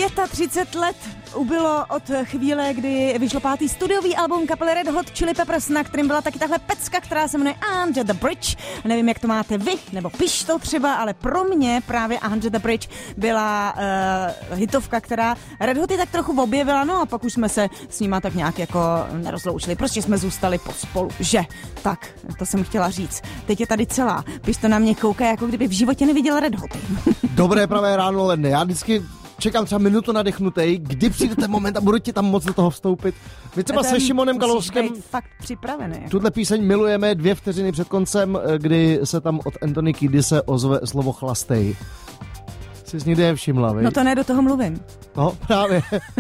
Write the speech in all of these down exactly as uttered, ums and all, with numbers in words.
třicet pět let ubylo od chvíle, kdy vyšlo pátý studiový album kapely Red Hot Chili Peppers, na kterým byla taky tahle pecka, která se jmenuje Under the Bridge. Nevím, jak to máte vy, nebo piš to třeba, ale pro mě právě Under the Bridge byla uh, hitovka, která Red Hoty tak trochu objevila, no a pak už jsme se s nima tak nějak jako nerozloučili. Prostě jsme zůstali pospolu, že? Tak, to jsem chtěla říct. Teď je tady celá. Piš to na mě kouká, jako kdyby v životě neviděl Red Hoty. Dobré pravé ráno, ledne. Já vždycky čekám třeba minutu nadechnutej, kdy přijde ten moment a budu ti tam moc do toho vstoupit. My třeba se Šimonem Kalouskem fakt připravený. Jako. Tuhle píseň milujeme dvě vteřiny před koncem, kdy se tam od Anthony Kiedise ozve slovo chlastej. Jsi jsi někde všimla, viď? No to ne, do toho mluvím. No, právě.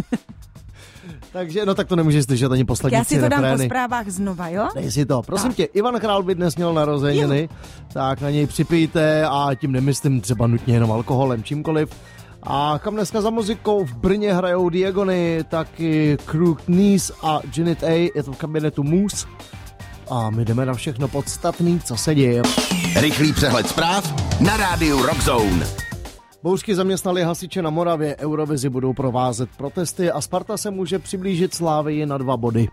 Takže, no tak to nemůžeš slyšet ani poslední Já si to dám refrény. Po zprávách znova, jo? Dej si to. Prosím tak. tě, Ivan Král by dnes měl narozeniny, jo. Tak na něj připijte a tím nemyslím třeba nutně jenom alkoholem, čímkoliv. A kam dneska za muzikou v Brně hrajou Diegony, taky Crooked Knees a Janet A. Je to v kabinetu Moose. A my jdeme na všechno podstatný, co se děje. Rychlý přehled zpráv na rádiu Rockzone. Bouřky zaměstnali hasiče na Moravě, Eurovizi budou provázet protesty a Sparta se může přiblížit Slávii na dva body.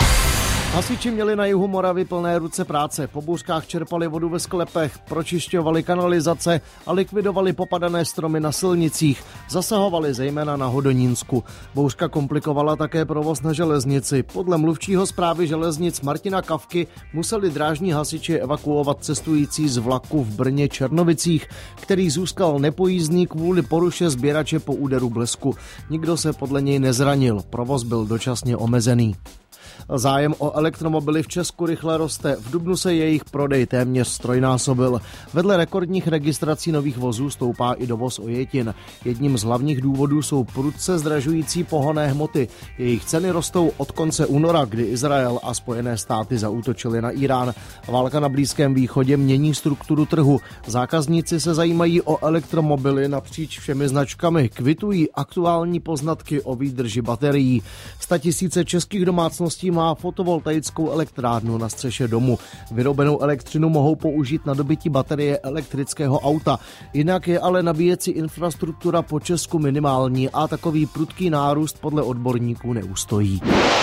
Hasiči měli na jihu Moravy plné ruce práce. Po bouřkách čerpali vodu ve sklepech, pročišťovali kanalizace a likvidovali popadané stromy na silnicích. Zasahovali zejména na Hodonínsku. Bouřka komplikovala také provoz na železnici. Podle mluvčího Správy železnic Martina Kavky museli drážní hasiči evakuovat cestující z vlaku v Brně Černovicích, který zůstal nepojízdný kvůli poruše sběrače po úderu blesku. Nikdo se podle něj nezranil. Provoz byl dočasně omezený. Zájem o elektromobily v Česku rychle roste. V dubnu se jejich prodej téměř strojnásobil. Vedle rekordních registrací nových vozů stoupá i dovoz ojetin. Jedním z hlavních důvodů jsou prudce zdražující pohonné hmoty. Jejich ceny rostou od konce února, kdy Izrael a Spojené státy zaútočili na Irán. Válka na Blízkém východě mění strukturu trhu. Zákazníci se zajímají o elektromobily napříč všemi značkami. Kvitují aktuální poznatky o výdrži baterií. Statisíce českých domácností má fotovoltaickou elektrárnu na střeše domu. Vyrobenou elektřinu mohou použít na dobytí baterie elektrického auta. Jinak je ale nabíjecí infrastruktura po Česku minimální a takový prudký nárůst podle odborníků neustojí.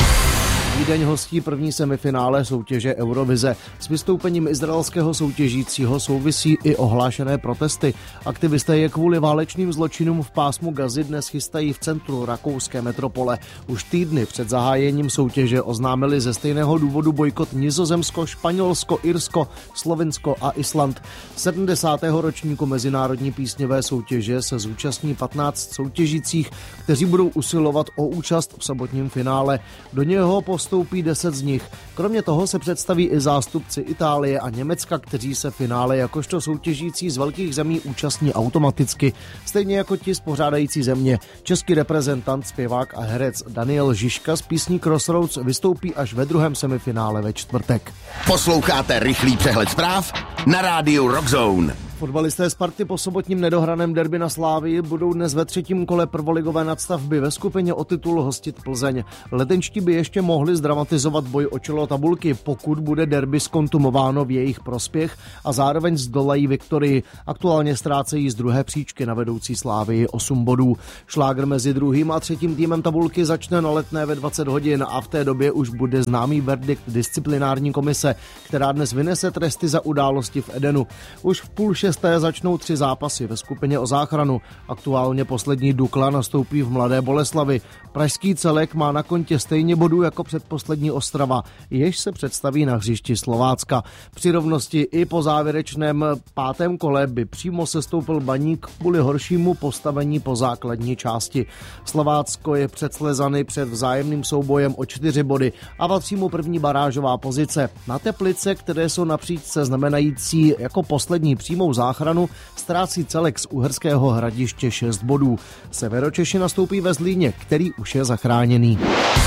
Vídeň hostí první semifinále soutěže Eurovize. S vystoupením izraelského soutěžícího souvisí i ohlášené protesty. Aktivisté je kvůli válečným zločinům v pásmu Gazy dnes chystají v centru rakouské metropole. Už týdny před zahájením soutěže oznámili ze stejného důvodu bojkot Nizozemsko, Španělsko, Irsko, Slovinsko a Island. sedmdesátého ročníku mezinárodní písňové soutěže se zúčastní patnáct soutěžících, kteří budou usilovat o účast v sobotním finále. Do něho postoupí deset z nich. Kromě toho se představí i zástupci Itálie a Německa, kteří se finále jakožto soutěžící z velkých zemí účastní automaticky, stejně jako ti z pořádající země. Český reprezentant, zpěvák a herec Daniel Žižka z písní Crossroads vystoupí až ve druhém semifinále ve čtvrtek. Posloucháte rychlý přehled zpráv na rádiu Rockzone. Fotbalisté Sparty po sobotním nedohraném derby na Slávii budou dnes ve třetím kole prvoligové nadstavby ve skupině o titul hostit Plzeň. Letenčtí by ještě mohli zdramatizovat boj o čelo tabulky, pokud bude derby zkontumováno v jejich prospěch a zároveň zdolají Viktorii. Aktuálně ztrácejí z druhé příčky na vedoucí Slávii osm bodů. Šlágr mezi druhým a třetím týmem tabulky začne na Letné ve dvacet hodin a v té době už bude známý verdikt disciplinární komise, která dnes vynese tresty za události v Edenu. Už v půl šesté začnou tři zápasy ve skupině o záchranu. Aktuálně poslední Dukla nastoupí v Mladé Boleslavi. Pražský Celek má na kontě stejně bodů jako předposlední Ostrava, jež se představí na hřišti Slovácka. Při rovnosti i po závěrečném pátém kole by přímo sestoupil Baník kvůli horšímu postavení po základní části. Slovácko je před Slezany před vzájemným soubojem o čtyři body a patří mu první barážová pozice. Na Teplice, které jsou napříč znamenající jako poslední přímou záchranu, ztrácí Celek z Uherského Hradiště šest bodů. Severočeši nastoupí ve Zlíně, který už je zachráněný.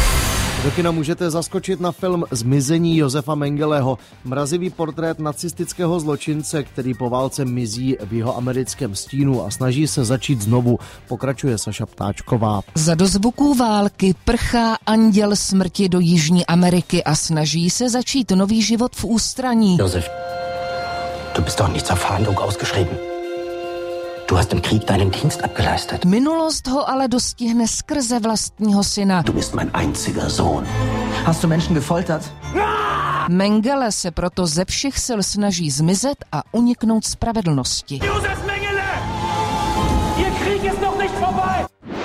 Do kina můžete zaskočit na film Zmizení Josefa Mengelého, mrazivý portrét nacistického zločince, který po válce mizí v jeho americkém stínu a snaží se začít znovu, pokračuje Saša Ptáčková. Za dozvuků války prchá anděl smrti do Jižní Ameriky a snaží se začít nový život v ústraní. Josef, du bist doch nicht zur Fahndung ausgeschrieben. Du hast im Krieg deinen Dienst abgeleistet. Minulost ho ale dostihne skrze vlastního syna. Du bist mein einziger Sohn. Hast du Menschen gefoltert? Mengele se proto ze všech sil snaží zmizet a uniknout spravedlnosti. Josef Mengele! Ihr Krieg ist noch nicht vorbei!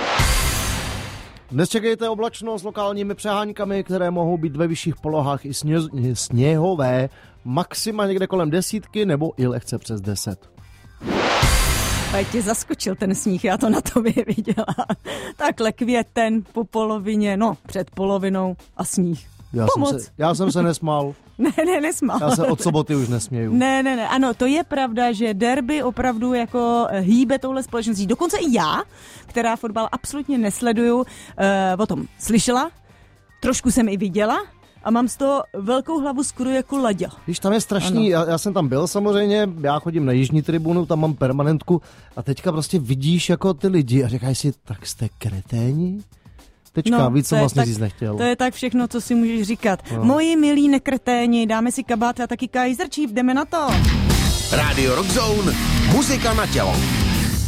Dnes čekejte oblačno s lokálními přeháňkami, které mohou být ve vyšších polohách i sně, sněhové, maxima někde kolem desítky nebo i lehce přes deset. A tě zaskočil ten sníh, já to na tobě viděla. Takhle květen po polovině, no před polovinou a sníh. Já jsem, se, já jsem se nesmál. Ne, ne, nesmál. Já se od soboty už nesměju. Ne, ne, ne, ano, to je pravda, že derby opravdu jako hýbe touhle společností. Dokonce i já, která fotbal absolutně nesleduju, uh, o tom slyšela, trošku jsem i viděla a mám z toho velkou hlavu skoro jako Laďa. Víš, tam je strašný, já, já jsem tam byl samozřejmě, já chodím na jižní tribunu, tam mám permanentku a teďka prostě vidíš jako ty lidi a říkáš si, tak jste kreténi? Tečka, no, víc jsem vlastně tak, říct nechtěl. To je tak všechno, co si můžeš říkat. No. Moji milí nekrténi, dáme si kabát a taky Kaiser Chief, jdeme na to. Rádio Rock Zone, muzika na tělo.